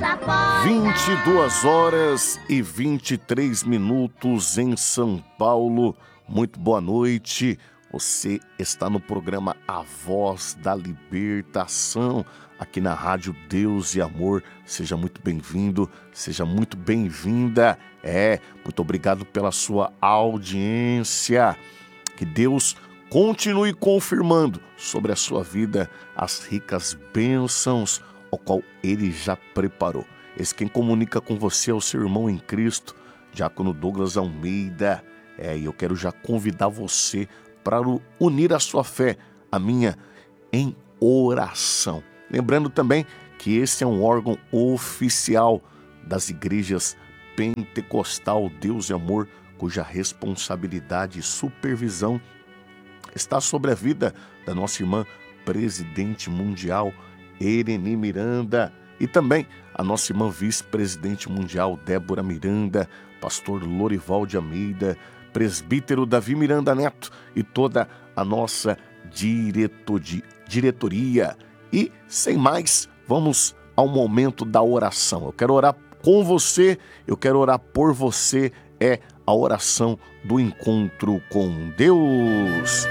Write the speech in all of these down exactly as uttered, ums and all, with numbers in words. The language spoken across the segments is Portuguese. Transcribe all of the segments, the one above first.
vinte e duas horas e vinte e três minutos em São Paulo. Muito boa noite. Você está no programa A Voz da Libertação, aqui na Rádio Deus e Amor. Seja muito bem-vindo, seja muito bem-vinda. É, muito obrigado pela sua audiência. Que Deus continue confirmando sobre a sua vida as ricas bênçãos ao qual Ele já preparou. Esse quem comunica com você é o seu irmão em Cristo, Diácono Douglas Almeida. É, e eu quero já convidar você para unir a sua fé, a minha, em oração. Lembrando também que esse é um órgão oficial das igrejas Pentecostal Deus e Amor, cuja responsabilidade e supervisão está sobre a vida da nossa irmã presidente mundial, Ereni Miranda, e também a nossa irmã vice-presidente mundial, Débora Miranda, pastor Lorival de Almeida, presbítero Davi Miranda Neto e toda a nossa diretoria. E, sem mais, vamos ao momento da oração. Eu quero orar com você, eu quero orar por você, é a oração do encontro com Deus.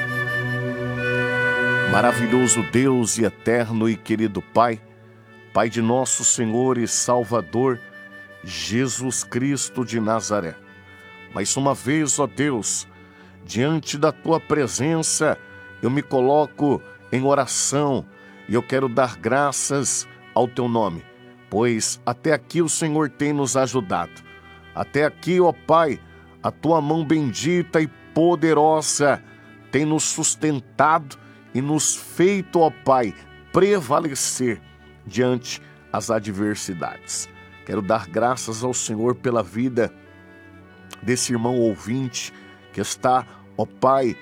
Maravilhoso Deus e eterno e querido Pai, Pai de nosso Senhor e Salvador, Jesus Cristo de Nazaré. Mais uma vez, ó Deus, diante da Tua presença, eu me coloco em oração e eu quero dar graças ao Teu nome, pois até aqui o Senhor tem nos ajudado. Até aqui, ó Pai, a Tua mão bendita e poderosa tem nos sustentado e nos feito, ó Pai, prevalecer diante as adversidades. Quero dar graças ao Senhor pela vida desse irmão ouvinte que está, ó Pai,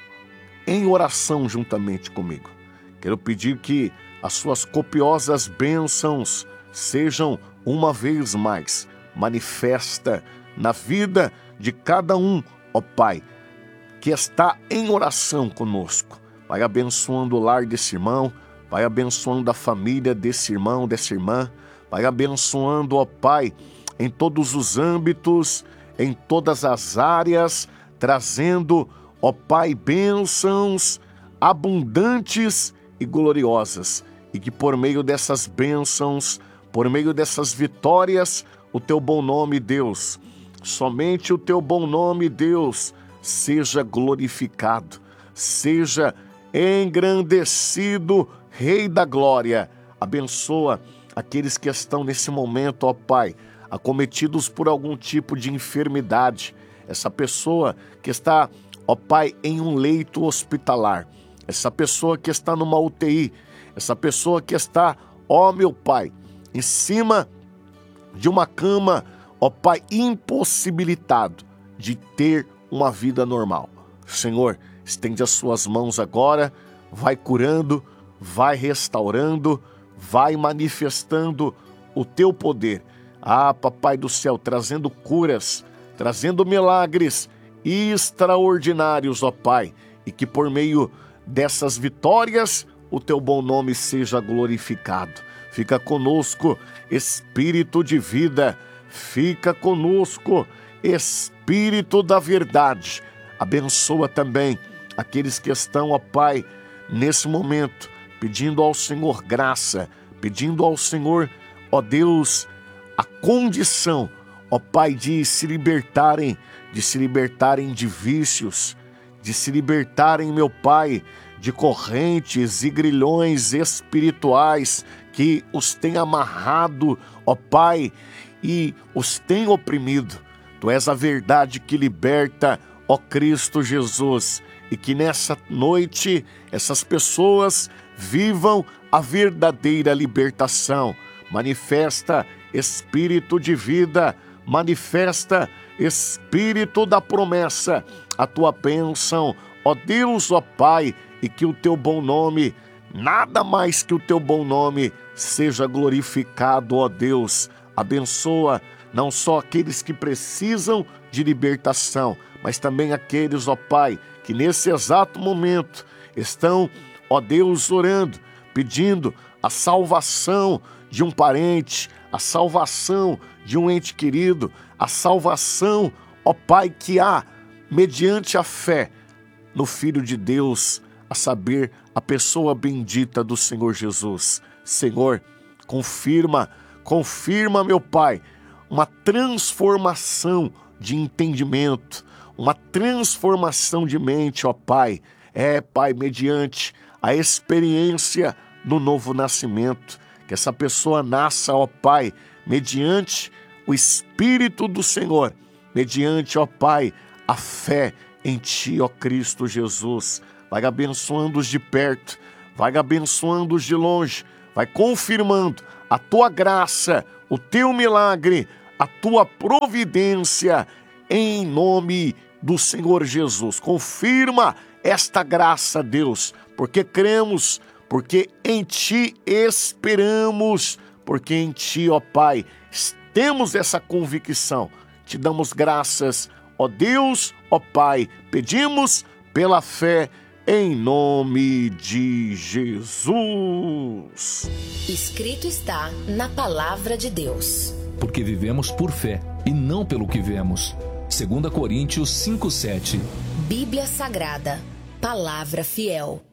em oração juntamente comigo. Quero pedir que as suas copiosas bênçãos sejam uma vez mais manifesta na vida de cada um, ó Pai, que está em oração conosco. Vai abençoando o lar desse irmão, vai abençoando a família desse irmão, dessa irmã, vai abençoando, ó Pai, em todos os âmbitos, em todas as áreas, trazendo, ó Pai, bênçãos abundantes e gloriosas, e que por meio dessas bênçãos, por meio dessas vitórias, o Teu bom nome, Deus, somente o Teu bom nome, Deus, seja glorificado, seja engrandecido, Rei da Glória. Abençoa aqueles que estão nesse momento, ó Pai, acometidos por algum tipo de enfermidade. Essa pessoa que está, ó Pai, em um leito hospitalar. Essa pessoa que está numa U T I. Essa pessoa que está, ó meu Pai, em cima de uma cama, ó Pai, impossibilitado de ter uma vida normal. Senhor, estende as suas mãos agora, vai curando, vai restaurando, vai manifestando o Teu poder. Ah, Papai do céu, trazendo curas, trazendo milagres extraordinários, ó Pai, e que por meio dessas vitórias o Teu bom nome seja glorificado. Fica conosco, Espírito de vida, fica conosco, Espírito da verdade. Abençoa também aqueles que estão, ó Pai, nesse momento, pedindo ao Senhor graça, pedindo ao Senhor, ó Deus, a condição, ó Pai, de se libertarem, de se libertarem de vícios, de se libertarem, meu Pai, de correntes e grilhões espirituais que os têm amarrado, ó Pai, e os têm oprimido. Tu és a verdade que liberta, ó Cristo Jesus, e que nessa noite essas pessoas vivam a verdadeira libertação. Manifesta Espírito de vida, manifesta Espírito da promessa, a Tua bênção, ó Deus, ó Pai, e que o Teu bom nome, nada mais que o Teu bom nome, seja glorificado, ó Deus. Abençoa não só aqueles que precisam de libertação, mas também aqueles, ó Pai, que nesse exato momento estão, ó Deus, orando, pedindo a salvação de um parente, a salvação de um ente querido, a salvação, ó Pai, que há mediante a fé no Filho de Deus, a saber, a pessoa bendita do Senhor Jesus. Senhor, confirma, confirma, meu Pai, uma transformação de entendimento, uma transformação de mente, ó Pai. É, Pai, mediante a experiência do novo nascimento, que essa pessoa nasça, ó Pai, mediante o Espírito do Senhor, mediante, ó Pai, a fé em Ti, ó Cristo Jesus. Vai abençoando os de perto, vai abençoando os de longe, vai confirmando a Tua graça, o Teu milagre, a Tua providência, em nome do Senhor Jesus. Confirma esta graça, Deus, porque cremos, porque em Ti esperamos, porque em Ti, ó Pai, temos essa convicção. Te damos graças, ó Deus, ó Pai, pedimos pela fé, em nome de Jesus. Escrito está na Palavra de Deus. Porque vivemos por fé e não pelo que vemos. Segunda Coríntios cinco, sete. Bíblia Sagrada, Palavra fiel.